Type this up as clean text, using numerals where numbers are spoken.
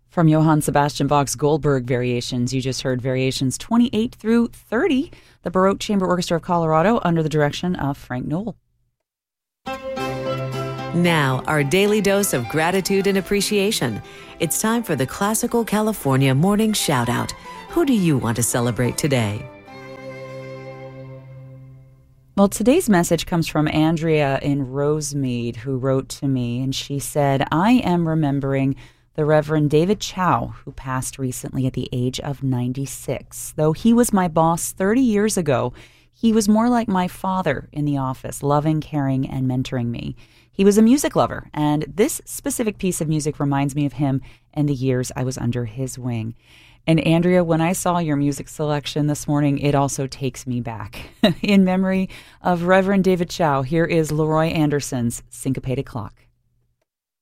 From Johann Sebastian Bach's Goldberg Variations, you just heard Variations 28 through 30, the Baroque Chamber Orchestra of Colorado under the direction of Frank Knoll. Now, our daily dose of gratitude and appreciation. It's time for the Classical California Morning Shout-Out. Who do you want to celebrate today? Well, today's message comes from Andrea in Rosemead, who wrote to me, and she said, I am remembering the Reverend David Chow, who passed recently at the age of 96. Though he was my boss 30 years ago, he was more like my father in the office, loving, caring, and mentoring me. He was a music lover, and this specific piece of music reminds me of him and the years I was under his wing. And Andrea, when I saw your music selection this morning, it also takes me back. In memory of Reverend David Chow, here is Leroy Anderson's Syncopated Clock.